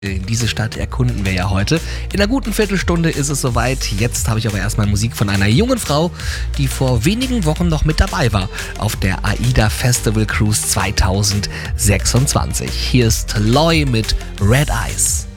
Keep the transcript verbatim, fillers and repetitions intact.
Diese Stadt erkunden wir ja heute. In einer guten Viertelstunde ist es soweit. Jetzt habe ich aber erstmal Musik von einer jungen Frau, die vor wenigen Wochen noch mit dabei war auf der AIDA Festival Cruise zweitausendsechsundzwanzig. Hier ist Loy mit Red Eyes.